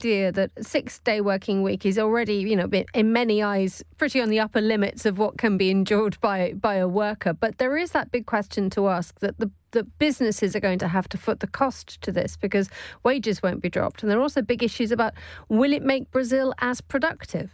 idea that a 6-day working week is already, in many eyes, pretty on the upper limits of what can be endured by a worker. But there is that big question to ask that the businesses are going to have to foot the cost to this because wages won't be dropped. And there are also big issues about, will it make Brazil as productive?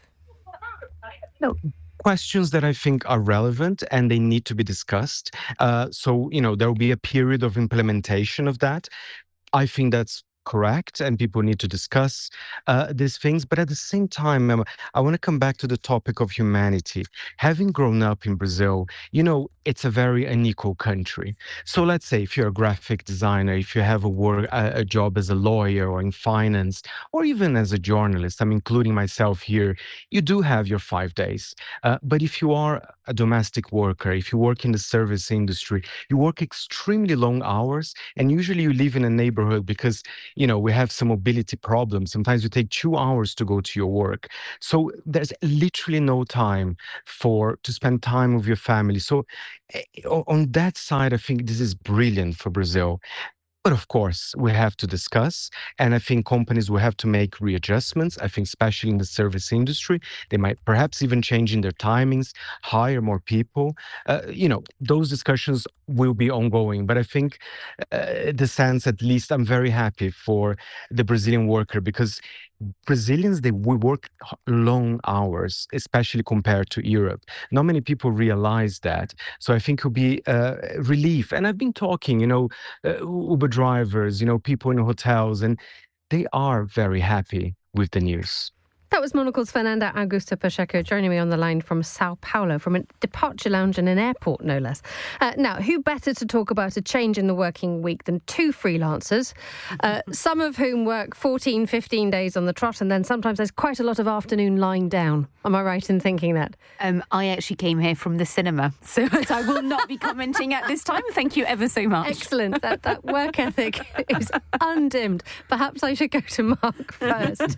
No. Questions that I think are relevant and they need to be discussed. So, there will be a period of implementation of that. I think that's correct, and people need to discuss these things. But at the same time, I want to come back to the topic of humanity. Having grown up in Brazil, it's a very unequal country. So let's say if you're a graphic designer, if you have a job as a lawyer or in finance, or even as a journalist, I'm including myself here, you do have your 5 days. But if you are a domestic worker, if you work in the service industry, you work extremely long hours, and usually you live in a neighborhood because we have some mobility problems. Sometimes you take 2 hours to go to your work. So there's literally no time to spend time with your family. So on that side, I think this is brilliant for Brazil. But of course, we have to discuss, and I think companies will have to make readjustments. I think especially in the service industry, they might perhaps even change in their timings, hire more people. Those discussions will be ongoing. But I think the sense, at least, I'm very happy for the Brazilian worker because Brazilians, we work long hours, especially compared to Europe. Not many people realize that. So I think it'll be relief. And I've been talking, Uber drivers, people in hotels, and they are very happy with the news. That was Monocle's Fernanda Augusta Pacheco joining me on the line from Sao Paulo, from a departure lounge in an airport, no less. Now, who better to talk about a change in the working week than two freelancers, some of whom work 14, 15 days on the trot, and then sometimes there's quite a lot of afternoon lying down. Am I right in thinking that? I actually came here from the cinema, so I will not be commenting at this time. Thank you ever so much. Excellent. That work ethic is undimmed. Perhaps I should go to Mark first.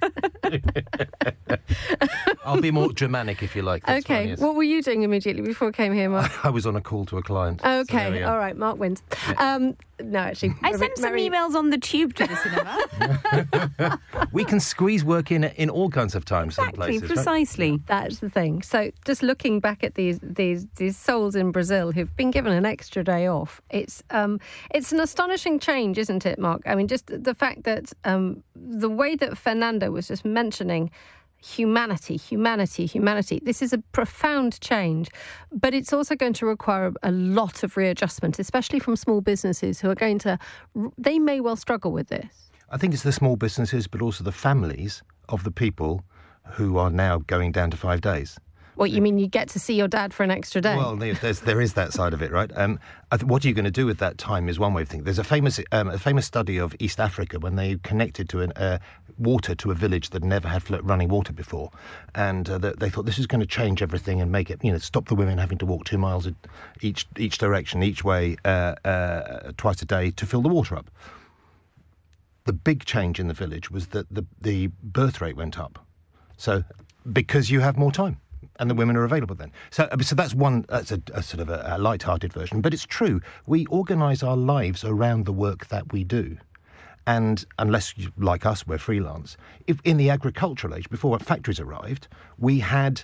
I'll be more Germanic if you like. That's okay. fine, yes. What were you doing immediately before I came here, Mark? I was on a call to a client. Okay. All right. Mark wins. Yeah. No, actually. I sent some emails on the tube to the cinema. We can squeeze work in all kinds of times and places. Exactly, precisely. Right? That's the thing. So just looking back at these souls in Brazil who've been given an extra day off, it's an astonishing change, isn't it, Mark? I mean, just the fact that the way that Fernando was just mentioning humanity. This is a profound change, but it's also going to require a lot of readjustment, especially from small businesses who are they may well struggle with this. I think it's the small businesses, but also the families of the people who are now going down to 5 days. What, you mean you get to see your dad for an extra day? Well, there is that side of it, right? What are you going to do with that time is one way of thinking. There's a famous study of East Africa when they connected to water to a village that never had running water before. And they thought this is going to change everything and make it, stop the women having to walk 2 miles each direction, each way, twice a day to fill the water up. The big change in the village was that the birth rate went up. So, because you have more time. And the women are available then. So that's a sort of a light-hearted version. But it's true. We organise our lives around the work that we do. And unless, like us, we're freelance. If in the agricultural age, before factories arrived, we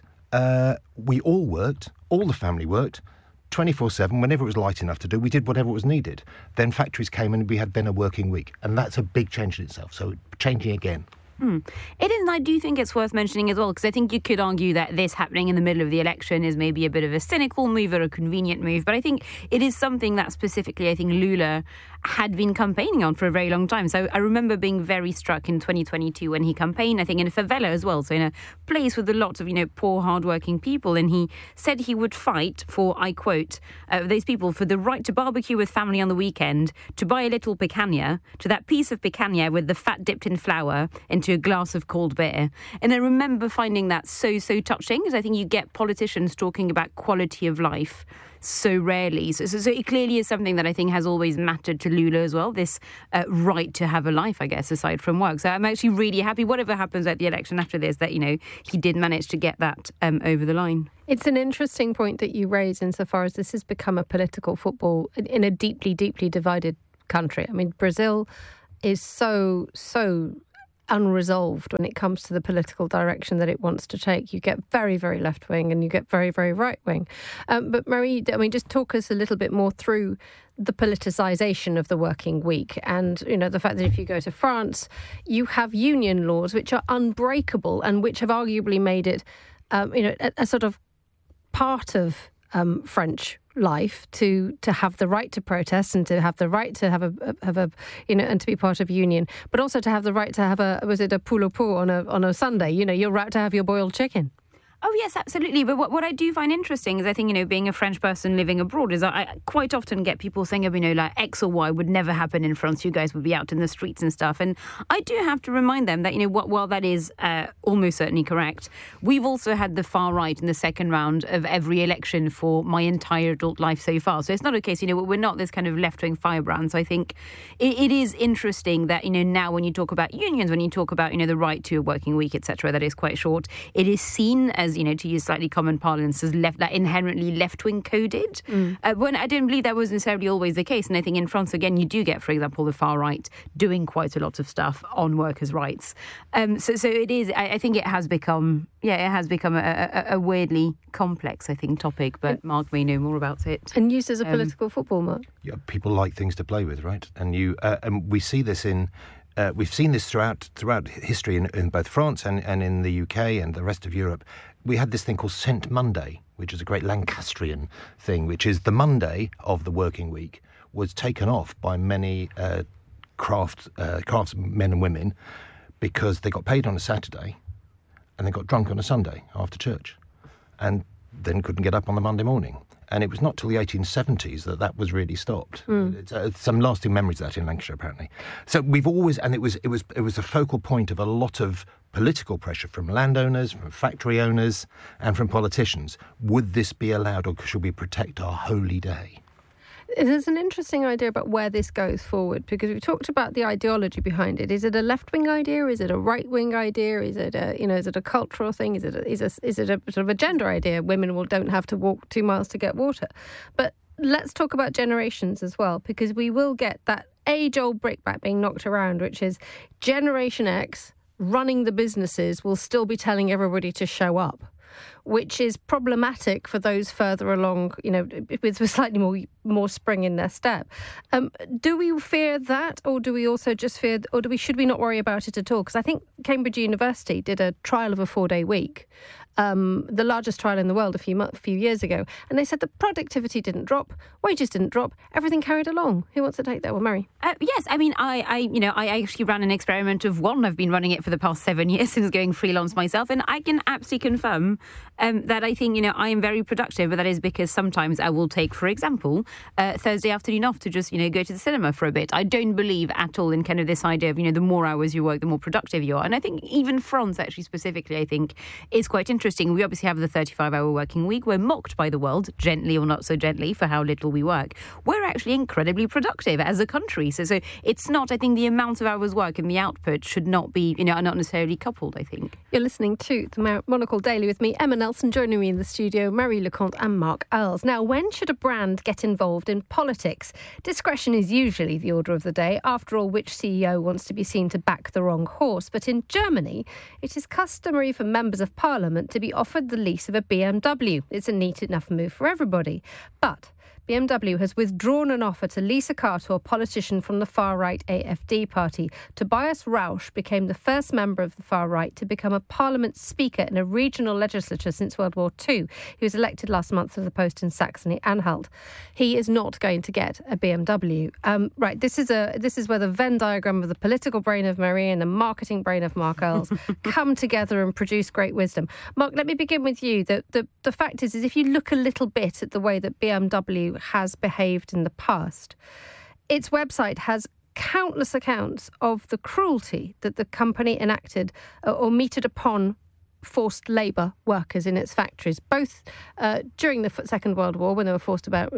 all worked, all the family worked, 24/7, whenever it was light enough to do, we did whatever was needed. Then factories came and we had then a working week. And that's a big change in itself. So changing again. It is, and I do think it's worth mentioning as well, because I think you could argue that this happening in the middle of the election is maybe a bit of a cynical move or a convenient move, but I think it is something that specifically I think Lula had been campaigning on for a very long time. So I remember being very struck in 2022 when he campaigned, I think in a favela as well, so in a place with a lot of, poor, hardworking people, and he said he would fight for, I quote, those people for the right to barbecue with family on the weekend, to buy a little picanha, to that piece of picanha with the fat dipped in flour, and to a glass of cold beer. And I remember finding that so touching, because I think you get politicians talking about quality of life so rarely. So it clearly is something that I think has always mattered to Lula as well, this right to have a life, I guess, aside from work. So I'm actually really happy, whatever happens at the election after this, that, he did manage to get that over the line. It's an interesting point that you raise insofar as this has become a political football in a deeply, deeply divided country. I mean, Brazil is so unresolved when it comes to the political direction that it wants to take. You get very, very left-wing and you get very, very right-wing. But Marie, I mean, just talk us a little bit more through the politicization of the working week and, you know, the fact that if you go to France, you have union laws which are unbreakable and which have arguably made it, a sort of part of French life to have the right to protest and to have the right to have a and to be part of a union, but also to have the right to have a poule au pot on a Sunday. You know, you're right to have your boiled chicken. Oh, yes, absolutely. But what I do find interesting is I think, you know, being a French person living abroad is I quite often get people saying, you know, like X or Y would never happen in France. You guys would be out in the streets and stuff. And I do have to remind them that, you know, while that is almost certainly correct, we've also had the far right in the second round of every election for my entire adult life so far. So it's not a case, you know, we're not this kind of left-wing firebrand. So I think it is interesting that, you know, now when you talk about unions, when you talk about, you know, the right to a working week, etc., that is quite short, it is seen as, you know, to use slightly common parlance, as inherently left-wing coded. When I don't believe that was necessarily always the case. And I think in France, again, you do get, for example, the far right doing quite a lot of stuff on workers' rights. So it is, I think it has become a weirdly complex, I think, topic, but Mark may know more about it. And used as a political football, Mark. Yeah, people like things to play with, right? And we see this in... we've seen this throughout history in both France and in the UK and the rest of Europe. We had this thing called Saint Monday, which is a great Lancastrian thing, which is the Monday of the working week was taken off by many craftsmen and women because they got paid on a Saturday and they got drunk on a Sunday after church and then couldn't get up on the Monday morning. And it was not till the 1870s that was really stopped. Some lasting memories of that in Lancashire, apparently. So we've always, and it was a focal point of a lot of political pressure from landowners, from factory owners, and from politicians. Would this be allowed, or should we protect our holy day? There's an interesting idea about where this goes forward, because we talked about the ideology behind it. Is it a left-wing idea? Is it a right-wing idea? Is it a cultural thing? Is it a sort of a gender idea? Women don't have to walk 2 miles to get water. But let's talk about generations as well, because we will get that age-old brickbat being knocked around, which is Generation X running the businesses will still be telling everybody to show up, which is problematic for those further along, you know, with slightly more spring in their step. Do we fear that, or do we also just fear, or should we not worry about it at all? Because I think Cambridge University did a trial of a 4-day week, the largest trial in the world a few years ago, and they said the productivity didn't drop, wages didn't drop, everything carried along. Who wants to take that one, Mary? Yes, I mean, I actually ran an experiment of one. I've been running it for the past 7 years since going freelance myself, and I can absolutely confirm that I think, you know, I am very productive, but that is because sometimes I will take, for example, Thursday afternoon off to just, you know, go to the cinema for a bit. I don't believe at all in kind of this idea of, you know, the more hours you work, the more productive you are. And I think even France, actually, specifically, I think, is quite interesting. We obviously have the 35-hour working week. We're mocked by the world, gently or not so gently, for how little we work. We're actually incredibly productive as a country. So it's not, I think, the amount of hours work and the output should not be, you know, are not necessarily coupled, I think. You're listening to the Monocle Daily with me, Emma Nelson, joining me in the studio, Marie Leconte and Mark Earls. Now, when should a brand get involved in politics? Discretion is usually the order of the day. After all, which CEO wants to be seen to back the wrong horse? But in Germany, it is customary for members of parliament to be offered the lease of a BMW. It's a neat enough move for everybody. But BMW has withdrawn an offer to lease a car to a politician from the far-right AfD party. Tobias Rausch became the first member of the far-right to become a parliament speaker in a regional legislature since World War II. He was elected last month to the post in Saxony-Anhalt. He is not going to get a BMW. Right, this is where the Venn diagram of the political brain of Marie and the marketing brain of Mark Earls come together and produce great wisdom. Mark, let me begin with you. The fact is if you look a little bit at the way that BMW has behaved in the past, its website has countless accounts of the cruelty that the company enacted or meted upon forced labour workers in its factories, both during the Second World War when they were forced about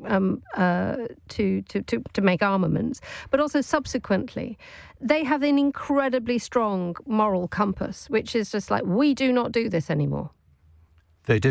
to make armaments, but also subsequently. They have an incredibly strong moral compass, which is just like, we do not do this anymore. They do.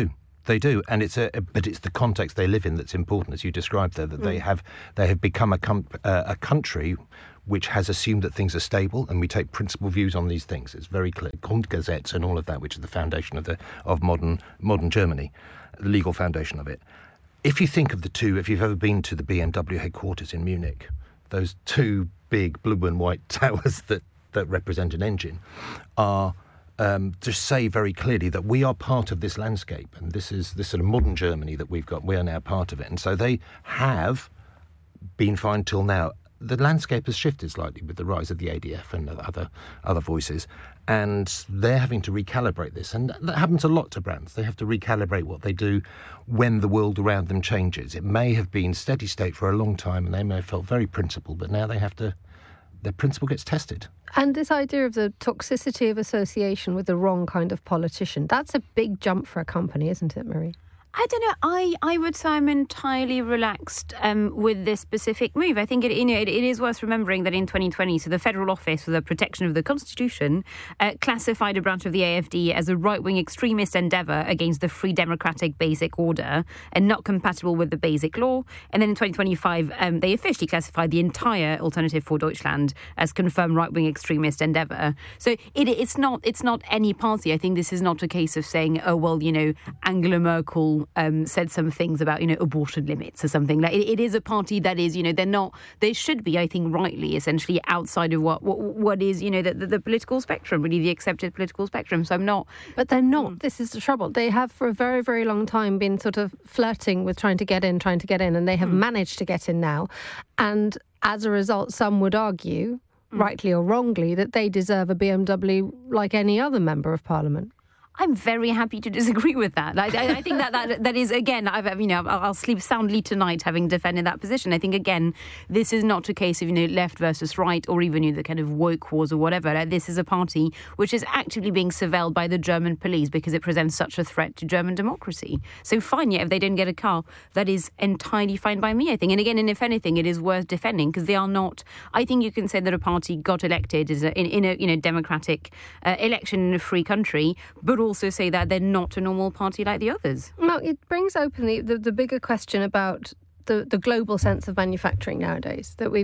They do, and but it's the context they live in that's important, as you described there. That they have become a country which has assumed that things are stable, and we take principal views on these things. It's very clear, Grundgesetz and all of that, which is the foundation of modern Germany, the legal foundation of it. If you think of the two, if you've ever been to the BMW headquarters in Munich, those two big blue and white towers that represent an engine are. Just say very clearly that we are part of this landscape, and this sort of modern Germany that we've got. We are now part of it, and so they have been fine till now. The landscape has shifted slightly with the rise of the ADF and other voices, and they're having to recalibrate this, and that happens a lot to brands. They have to recalibrate what they do when the world around them changes. It may have been steady state for a long time, and they may have felt very principled, but now they have to. Their principle gets tested. And this idea of the toxicity of association with the wrong kind of politician, that's a big jump for a company, isn't it, Marie? I don't know. I would say I'm entirely relaxed with this specific move. I think it is worth remembering that in 2020, so the Federal Office for the Protection of the Constitution classified a branch of the AfD as a right-wing extremist endeavour against the free democratic basic order and not compatible with the basic law. And then in 2025, they officially classified the entire Alternative for Deutschland as confirmed right-wing extremist endeavour. So it's not any party. I think this is not a case of saying, oh, well, Angela Merkel said some things about, abortion limits or something. Like it is a party that is, they should be, I think, rightly, essentially outside of what is, the political spectrum, really the accepted political spectrum. So I'm not. But they're not. This is the trouble. They have for a very, very long time been sort of flirting with trying to get in, and they have managed to get in now. And as a result, some would argue, rightly or wrongly, that they deserve a BMW like any other member of Parliament. I'm very happy to disagree with that. I think that is, again, I'll sleep soundly tonight having defended that position. I think, again, this is not a case of, left versus right or even the kind of woke wars or whatever. This is a party which is actively being surveilled by the German police because it presents such a threat to German democracy. So fine, if they didn't get a car, that is entirely fine by me, I think. And again, and if anything, it is worth defending because they are not. I think you can say that a party got elected in a democratic election in a free country, but also say that they're not a normal party like the others. No, it brings open the bigger question about the global sense of manufacturing nowadays. That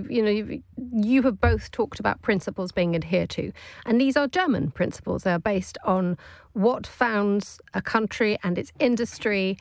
you have both talked about principles being adhered to, and these are German principles. They are based on what founds a country and its industry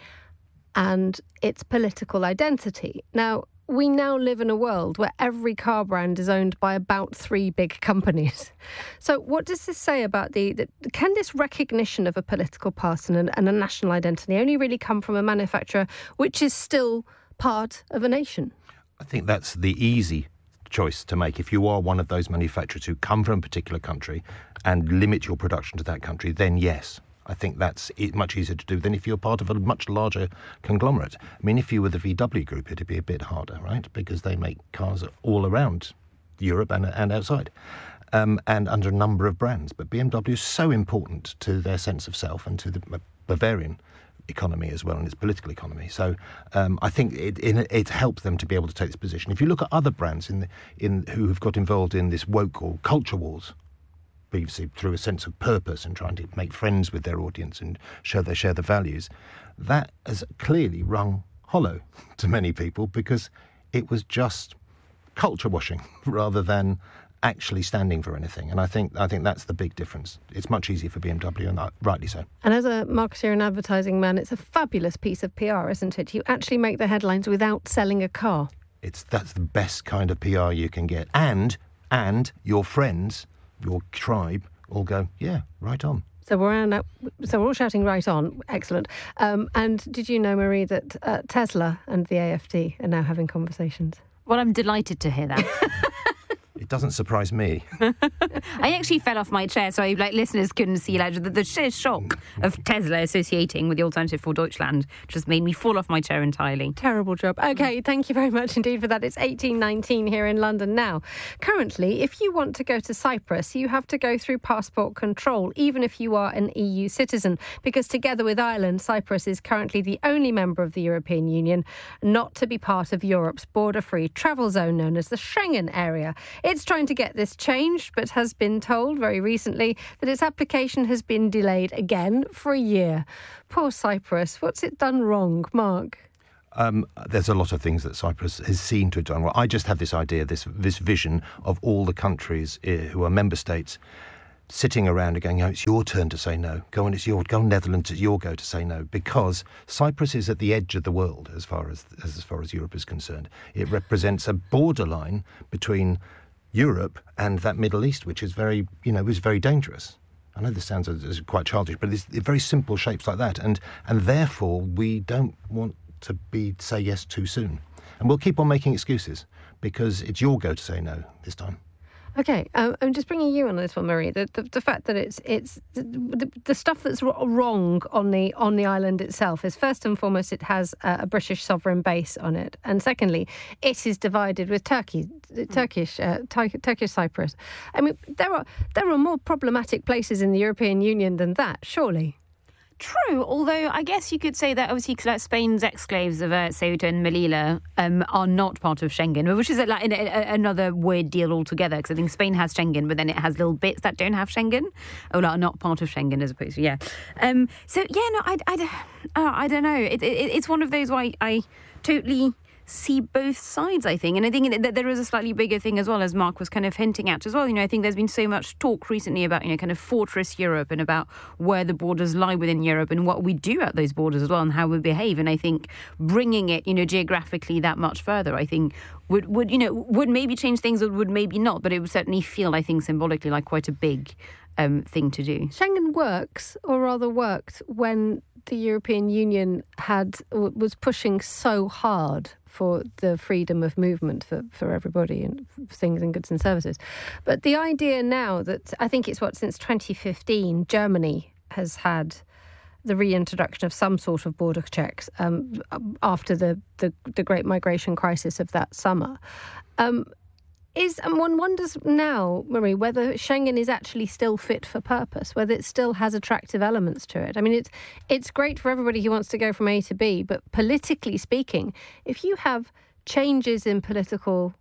and its political identity. Now, we now live in a world where every car brand is owned by about 3 big companies. So what does this say about can this recognition of a political past and a national identity only really come from a manufacturer which is still part of a nation? I think that's the easy choice to make. If you are one of those manufacturers who come from a particular country and limit your production to that country, then yes. I think that's much easier to do than if you're part of a much larger conglomerate. I mean, if you were the VW Group, it'd be a bit harder, right? Because they make cars all around Europe and outside, and under a number of brands. But BMW is so important to their sense of self and to the Bavarian economy as well and its political economy. So I think it helps them to be able to take this position. If you look at other brands who have got involved in this woke or culture wars, previously through a sense of purpose and trying to make friends with their audience and show they share the values, that has clearly rung hollow to many people because it was just culture washing rather than actually standing for anything. And I think that's the big difference. It's much easier for BMW, and rightly so. And as a marketer and advertising man, it's a fabulous piece of PR, isn't it? You actually make the headlines without selling a car. That's the best kind of PR you can get. And your friends, your tribe, all go, yeah, right on. So we're all shouting right on. Excellent. And did you know, Marie, that Tesla and the AfD are now having conversations? Well, I'm delighted to hear that. It doesn't surprise me. I actually fell off my chair, so listeners couldn't see the sheer shock of Tesla associating with the Alternative for Deutschland just made me fall off my chair entirely. Terrible job. Okay, thank you very much indeed for that. It's 18:19 here in London now. Currently, if you want to go to Cyprus, you have to go through passport control, even if you are an EU citizen, because together with Ireland, Cyprus is currently the only member of the European Union not to be part of Europe's border-free travel zone known as the Schengen area. It's trying to get this changed, but has been told very recently that its application has been delayed again for a year. Poor Cyprus. What's it done wrong, Mark? There's a lot of things that Cyprus has seen to have done well. I just have this idea, this vision of all the countries who are member states sitting around and going, it's your turn to say no. Go on, Netherlands, it's your go to say no. Because Cyprus is at the edge of the world as far as Europe is concerned. It represents a borderline between Europe and that Middle East, which is very dangerous. I know this sounds quite childish, but it's very simple shapes like that. And therefore, we don't want to say yes too soon. And we'll keep on making excuses because it's your go to say no this time. Okay, I'm just bringing you on this one, Marie. The fact that it's the stuff that's wrong on the island itself is, first and foremost, it has a British sovereign base on it, and secondly, it is divided with Turkish Cyprus. I mean, there are more problematic places in the European Union than that, surely. True, although I guess you could say that obviously Spain's exclaves of Ceuta and Melilla are not part of Schengen, which is another weird deal altogether, because I think Spain has Schengen, but then it has little bits that don't have Schengen, or are not part of Schengen as opposed to, I don't know. It's one of those where I totally see both sides, I think. And I think that there is a slightly bigger thing as well, as Mark was kind of hinting at as well. I think there's been so much talk recently about, kind of fortress Europe and about where the borders lie within Europe and what we do at those borders as well and how we behave. And I think bringing it, geographically that much further, I think would maybe change things or would maybe not, but it would certainly feel, I think, symbolically like quite a big thing to do. Schengen works, or rather worked, when the European Union was pushing so hard for the freedom of movement for everybody and things and goods and services. But the idea now that, I think it's since 2015, Germany has had the reintroduction of some sort of border checks after the great migration crisis of that summer. And one wonders now, Marie, whether Schengen is actually still fit for purpose, whether it still has attractive elements to it. I mean, it's great for everybody who wants to go from A to B, but politically speaking, if you have changes in political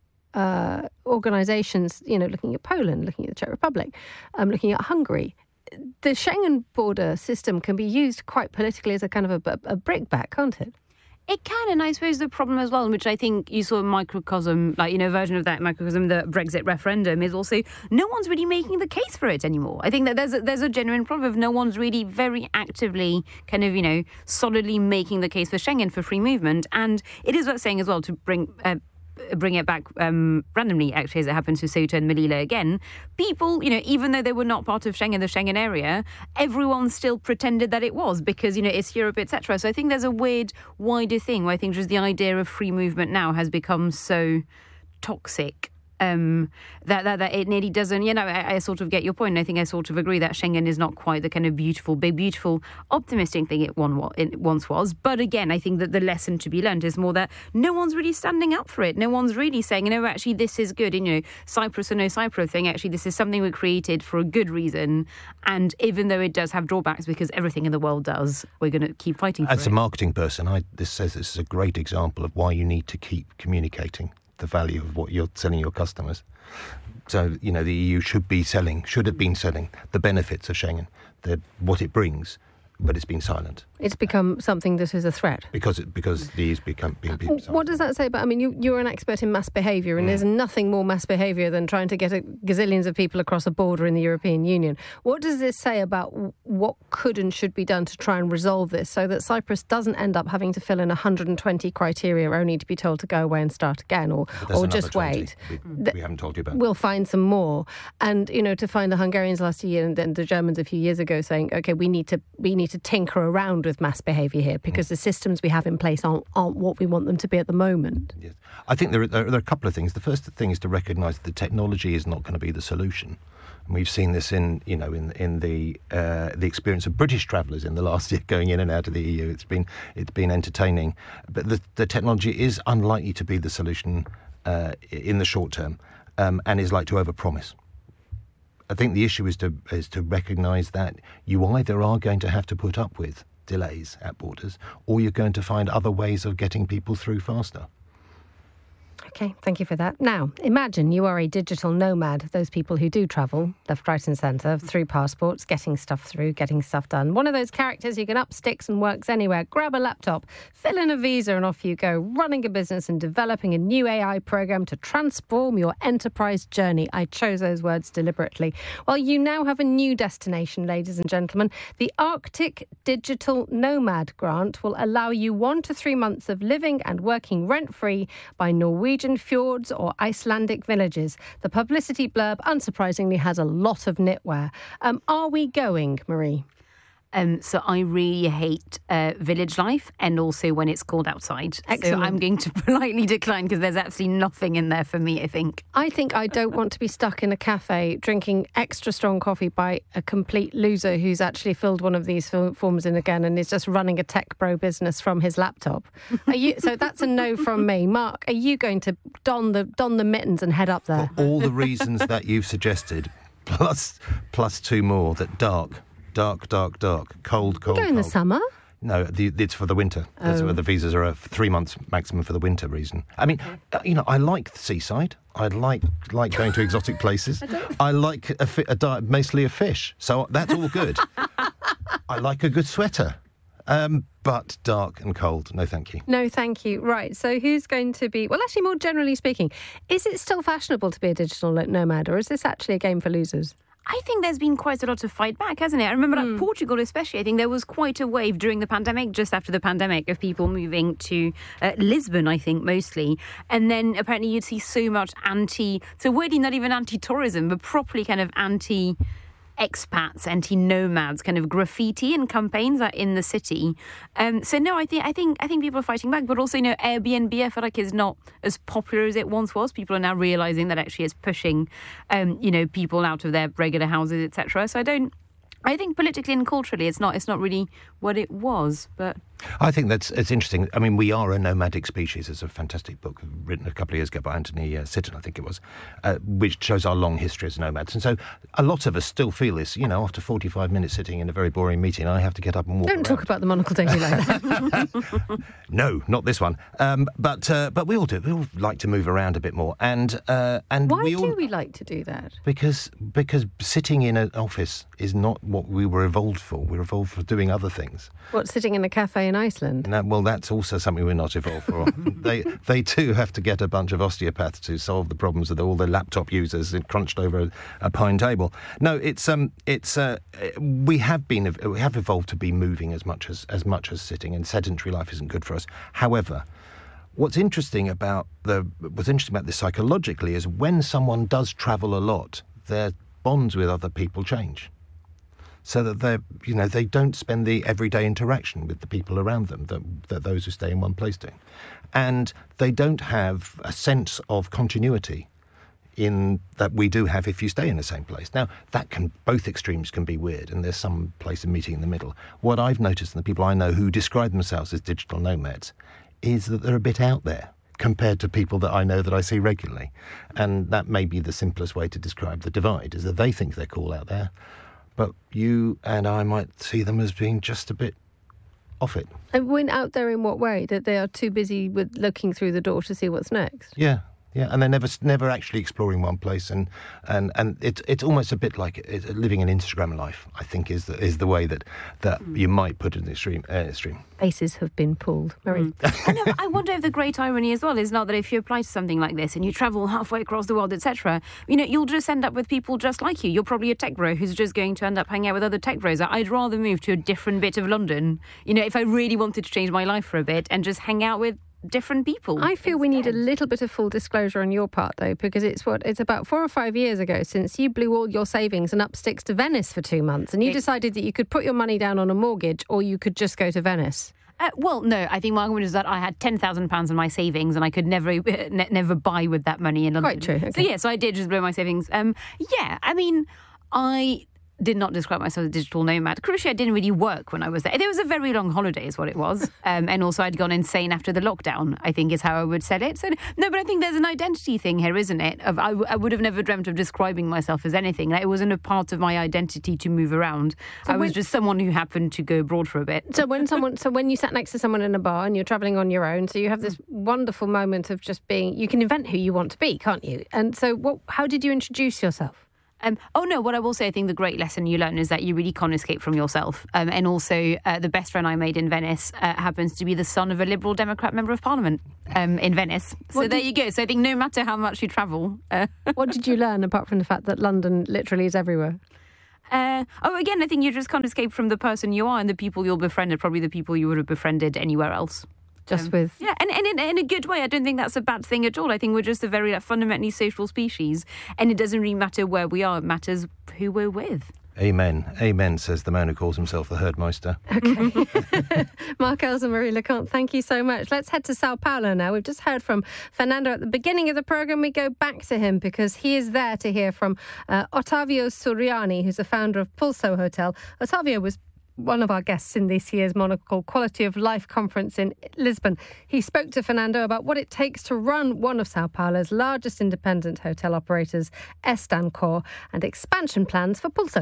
organisations, looking at Poland, looking at the Czech Republic, looking at Hungary, the Schengen border system can be used quite politically as a kind of a brickbat, can't it? It can, and I suppose the problem as well, which I think you saw a microcosm, version of that microcosm, the Brexit referendum, is also no one's really making the case for it anymore. I think that there's a genuine problem of no one's really very actively kind of, solidly making the case for Schengen, for free movement. And it is worth saying as well, to bring it back randomly, actually, as it happens to Ceuta and Melilla again, people, even though they were not part of Schengen, the Schengen area, everyone still pretended that it was because, it's Europe, etc. So I think there's a weird, wider thing where I think just the idea of free movement now has become so toxic that it nearly doesn't, I sort of get your point. And I think I sort of agree that Schengen is not quite the kind of big, beautiful, optimistic thing it once was. But again, I think that the lesson to be learned is more that no one's really standing up for it. No one's really saying, actually, this is good. And, Cyprus or no Cyprus thing, actually, this is something we created for a good reason. And even though it does have drawbacks, because everything in the world does, we're going to keep fighting for it. As a marketing person, this is a great example of why you need to keep communicating the value of what you're selling your customers. So, the EU should have been selling the benefits of Schengen, what it brings, but it's been silent. It's become something that is a threat. Because the EU's being silent. What does that say about, you're an expert in mass behaviour, and there's nothing more mass behaviour than trying to get gazillions of people across a border in the European Union. What does this say about what could and should be done to try and resolve this so that Cyprus doesn't end up having to fill in 120 criteria only to be told to go away and start again, or just wait? We haven't told you about. We'll find some more. And, to find the Hungarians last year and then the Germans a few years ago saying, OK, we need to tinker around with mass behaviour here because the systems we have in place aren't what we want them to be at the moment. Yes. I think there are a couple of things. The first thing is to recognise that the technology is not going to be the solution. And we've seen this in the experience of British travellers in the last year going in and out of the EU. It's been entertaining, but the technology is unlikely to be the solution in the short term, and is like to overpromise. I think the issue is to recognise that you either are going to have to put up with delays at borders, or you're going to find other ways of getting people through faster. Okay, thank you for that. Now, imagine you are a digital nomad, those people who do travel left, right and centre through passports, getting stuff through, getting stuff done. One of those characters who can up sticks and works anywhere, grab a laptop, fill in a visa and off you go, running a business and developing a new AI program to transform your enterprise journey. I chose those words deliberately. Well, you now have a new destination, ladies and gentlemen. The Arctic Digital Nomad Grant will allow you 1 to 3 months of living and working rent-free by Norwegian fjords or Icelandic villages. The publicity blurb, unsurprisingly, has a lot of knitwear. Are we going, Marie? So I really hate village life, and also when it's cold outside. Excellent. So I'm going to politely decline because there's absolutely nothing in there for me, I think. I think I don't want to be stuck in a cafe drinking extra strong coffee by a complete loser who's actually filled one of these forms in again and is just running a tech bro business from his laptop. So that's a no from me. Mark, are you going to don the mittens and head up there? For all the reasons that you've suggested, plus 2 more, that dark, cold. Go in the summer? No, it's for the winter. That's where the visas are 3 months maximum for the winter reason. I mean, I like the seaside. I like going to exotic places. I like a diet, mostly of fish. So that's all good. I like a good sweater. But dark and cold, no thank you. No, thank you. Right, so who's going to be... Well, actually, more generally speaking, is it still fashionable to be a digital nomad, or is this actually a game for losers? I think there's been quite a lot of fight back, hasn't it? I remember like Portugal especially. I think there was quite a wave during the pandemic, just after the pandemic, of people moving to Lisbon, I think, mostly. And then apparently you'd see so much so weirdly not even anti-tourism, but properly kind of anti-expats, anti-nomads, kind of graffiti and campaigns are in the city. So no, I think people are fighting back, but also, Airbnb, I feel like is not as popular as it once was. People are now realising that actually it's pushing, people out of their regular houses, etc. So I think politically and culturally it's not really what it was, but... I think it's interesting. I mean, We Are a Nomadic Species is a fantastic book written a couple of years ago by Anthony Sitton, I think it was, which shows our long history as nomads. And so a lot of us still feel this, after 45 minutes sitting in a very boring meeting, I have to get up and walk around. Don't talk about the Monocle Daily like that. No, not this one. But we all do. We all like to move around a bit more. And why do we like to do that? Because sitting in an office is not what we were evolved for. We're evolved for doing other things. What, sitting in a cafe in Iceland? Well, that's also something we're not evolved for. They too have to get a bunch of osteopaths to solve the problems of all the laptop users crunched over a pine table. No, we have evolved to be moving as much as sitting, and sedentary life isn't good for us. However, what's interesting about this psychologically is when someone does travel a lot, their bonds with other people change. So that they don't spend the everyday interaction with the people around them that those who stay in one place do. And they don't have a sense of continuity in that we do have if you stay in the same place. Now, both extremes can be weird, and there's some place of meeting in the middle. What I've noticed in the people I know who describe themselves as digital nomads is that they're a bit out there compared to people that I know that I see regularly. And that may be the simplest way to describe the divide, is that they think they're cool out there, but you and I might see them as being just a bit off it. And went out there in what way? That they are too busy with looking through the door to see what's next? Yeah, and they're never actually exploring one place, and it's almost a bit like living an Instagram life, I think, is the way that you might put it in the extreme. Faces have been pulled. Marie. I wonder if the great irony as well is not that if you apply to something like this and you travel halfway across the world, etc., you'll just end up with people just like you. You're probably a tech bro who's just going to end up hanging out with other tech bros. I'd rather move to a different bit of London, if I really wanted to change my life for a bit, and just hang out with different people. I feel we need a little bit of full disclosure on your part, though, because it's about 4 or 5 years ago since you blew all your savings and up sticks to Venice for 2 months, and you decided that you could put your money down on a mortgage or you could just go to Venice. Well, no, I think my argument is that I had £10,000 in my savings and I could never buy with that money in London. Quite true. Okay. So I did just blow my savings. I did not describe myself as a digital nomad. Crucially, I didn't really work when I was there. It was a very long holiday is what it was. And also I'd gone insane after the lockdown, I think is how I would say it. So, no, but I think there's an identity thing here, isn't it? I would have never dreamt of describing myself as anything. Like, it wasn't a part of my identity to move around. So I was just someone who happened to go abroad for a bit. So when you sat next to someone in a bar and you're travelling on your own, so you have this wonderful moment of just being, you can invent who you want to be, can't you? And so how did you introduce yourself? What I will say, I think the great lesson you learn is that you really can't escape from yourself. And also, the best friend I made in Venice happens to be the son of a Liberal Democrat member of Parliament in Venice. So there you go. So I think no matter how much you travel... What did you learn, apart from the fact that London literally is everywhere? Again, I think you just can't escape from the person you are, and the people you'll befriend are probably the people you would have befriended anywhere else. Yeah, and in a good way. I don't think that's a bad thing at all. I think we're just a very fundamentally social species, and it doesn't really matter where we are. It matters who we're with. Amen. Amen, says the man who calls himself the Herdmeister. Okay. Mark Ells and Marie Leconte, thank you so much. Let's head to Sao Paulo now. We've just heard from Fernando at the beginning of the programme. We go back to him because he is there to hear from Otávio Suriani, who's the founder of Pulso Hotel. Otávio was one of our guests in this year's Monocle Quality of Life Conference in Lisbon. He spoke to Fernando about what it takes to run one of Sao Paulo's largest independent hotel operators, Estancor, and expansion plans for Pulso.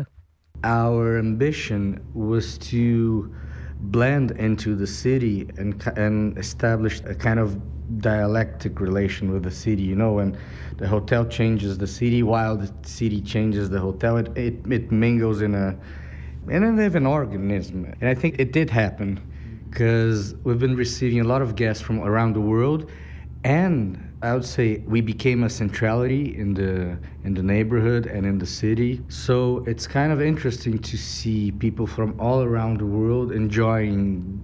Our ambition was to blend into the city and establish a kind of dialectic relation with the city, and the hotel changes the city while the city changes the hotel. It mingles in a living organism. And I think it did happen because we've been receiving a lot of guests from around the world, and I would say we became a centrality in the neighborhood and in the city. So it's kind of interesting to see people from all around the world enjoying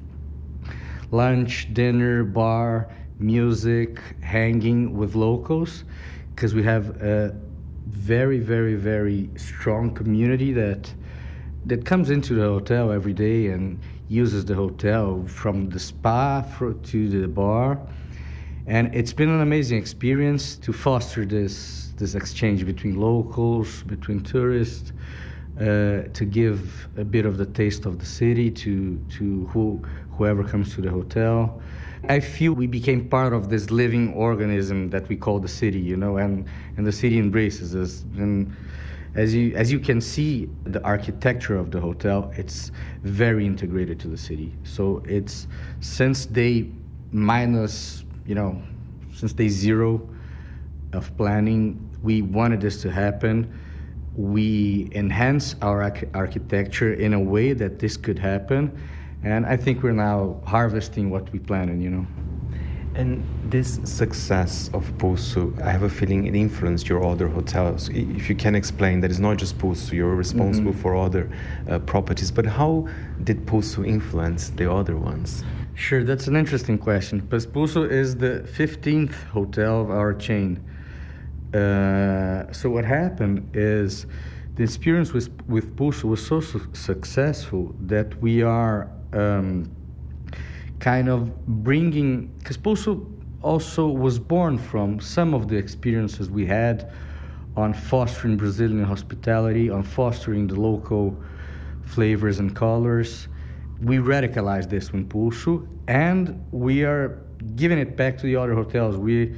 lunch, dinner, bar, music, hanging with locals, because we have a very, very, very strong community that comes into the hotel every day and uses the hotel from the spa to the bar. And it's been an amazing experience to foster this exchange between locals, between tourists, to give a bit of the taste of the city to whoever comes to the hotel. I feel we became part of this living organism that we call the city, and the city embraces us. And as you can see, the architecture of the hotel, it's very integrated to the city. So it's since day zero of planning, we wanted this to happen. We enhance our architecture in a way that this could happen. And I think we're now harvesting what we planted, And this success of Pulso, I have a feeling it influenced your other hotels. If you can explain, that is not just Pulso, you're responsible for other properties, but how did Pulso influence the other ones? Sure, that's an interesting question, because Pulso is the 15th hotel of our chain. So what happened is the experience with Pulso was so successful that we are kind of bringing, because Pulso also was born from some of the experiences we had on fostering Brazilian hospitality, on fostering the local flavors and colors. We radicalized this in Pulso, and we are giving it back to the other hotels. We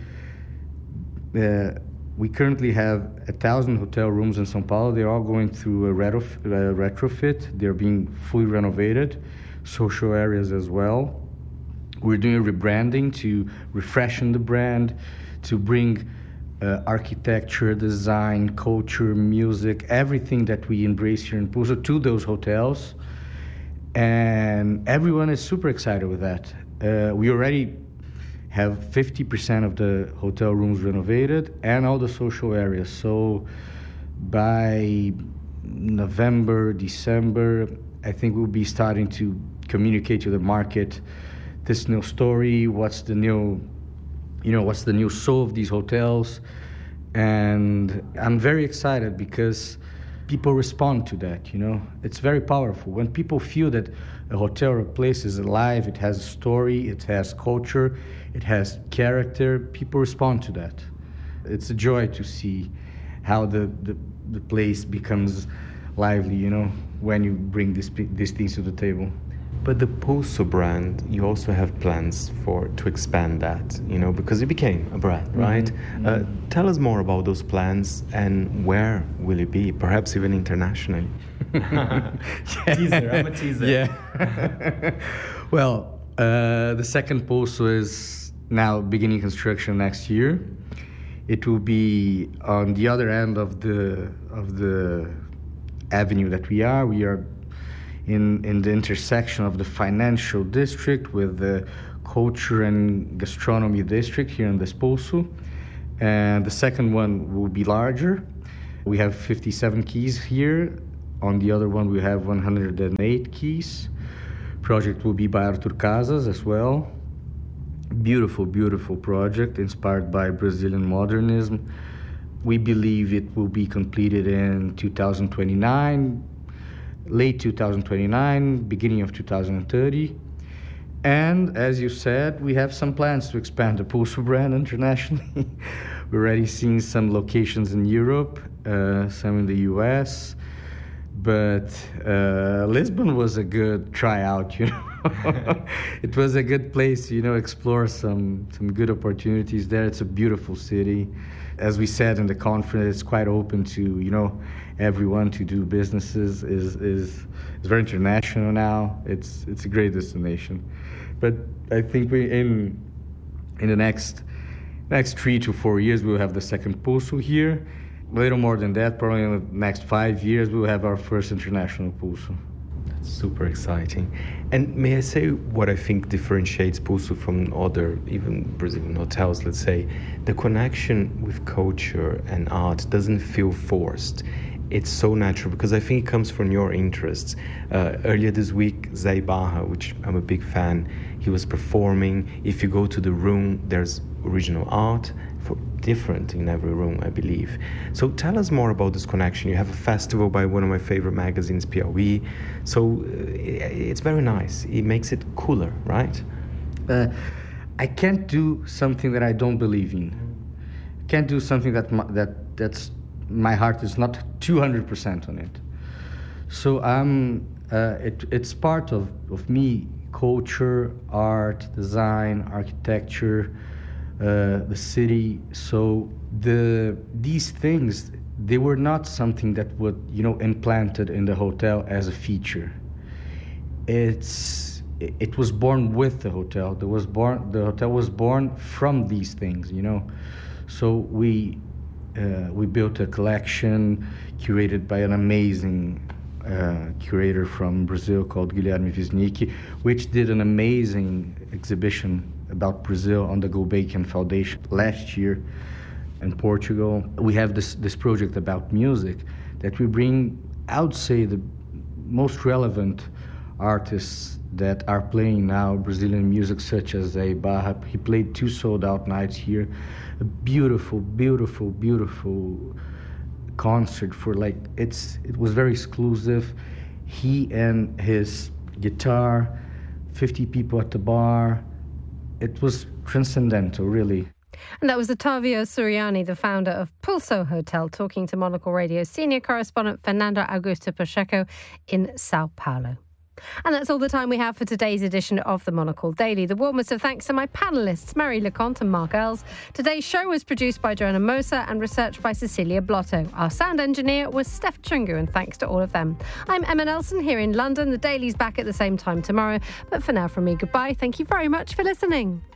currently have 1,000 hotel rooms in São Paulo. They're all going through a retrofit. They're being fully renovated, social areas as well. We're doing a rebranding to refreshen the brand, to bring architecture, design, culture, music, everything that we embrace here in Pulso to those hotels. And everyone is super excited with that. We already have 50% of the hotel rooms renovated and all the social areas. So by November, December, I think we'll be starting to communicate to the market this new story, what's the new soul of these hotels. And I'm very excited because people respond to that, It's very powerful. When people feel that a hotel or a place is alive, it has a story, it has culture, it has character, people respond to that. It's a joy to see how the place becomes lively, you know, when you bring these things to the table. But the Pulso brand, you also have plans to expand that, you know, because it became a brand, right? Mm-hmm. Tell us more about those plans and where will it be, perhaps even internationally. Teaser, I'm a teaser. Yeah. Well, the second Pulso is now beginning construction next year. It will be on the other end of the avenue that we are. We are in the intersection of the financial district with the culture and gastronomy district here in this Pulso. And the second one will be larger. We have 57 keys here. On the other one, we have 108 keys. Project will be by Artur Casas as well. Beautiful, beautiful project inspired by Brazilian modernism. We believe it will be completed in 2029, late 2029, beginning of 2030. And as you said, we have some plans to expand the Pulso brand internationally. We're already seeing some locations in Europe, some in the US. But Lisbon was a good tryout, you know. It was a good place to, you know, explore some good opportunities there. It's a beautiful city. As we said in the conference, it's quite open to, you know, everyone to do businesses. Is very international now. It's a great destination. But I think we in the next 3 to 4 years we'll have the second Pulso here. A little more than that, probably in the next 5 years we'll have our first international Pulso. That's super exciting. And may I say what I think differentiates Pulso from other, even Brazilian hotels, let's say, the connection with culture and art doesn't feel forced. It's so natural because I think it comes from your interests. Earlier this week, Zé Ibarra, which I'm a big fan, he was performing. If you go to the room, there's original art, different in every room, I believe. So tell us more about this connection. You have a festival by one of my favorite magazines, Piauí. So it's very nice. It makes it cooler, right? I can't do something that I don't believe in. I can't do something that's my heart is not 200% on it. So it's part of me, culture, art, design, architecture, the city. So these things, they were not something that would, you know, implanted in the hotel as a feature. It was born with the hotel. The hotel was born from these things, you know. So we built a collection curated by an amazing curator from Brazil called Guilherme Wisnicki, which did an amazing exhibition about Brazil on the Gulbenkian Foundation last year in Portugal. We have this project about music that we bring, I would say, the most relevant artists that are playing now Brazilian music, such as Zé Ibarra. He played 2 sold-out nights here. A beautiful, beautiful, beautiful concert for it was very exclusive. He and his guitar, 50 people at the bar. It was transcendental, really. And that was Otávio Suriani, the founder of Pulso Hotel, talking to Monocle Radio's senior correspondent Fernando Augusto Pacheco in Sao Paulo. And that's all the time we have for today's edition of the Monocle Daily. The warmest of thanks to my panellists, Mary Leconte and Mark Ells. Today's show was produced by Joanna Moser and researched by Cecilia Blotto. Our sound engineer was Steph Chungu, and thanks to all of them. I'm Emma Nelson here in London. The Daily's back at the same time tomorrow. But for now, from me, goodbye. Thank you very much for listening.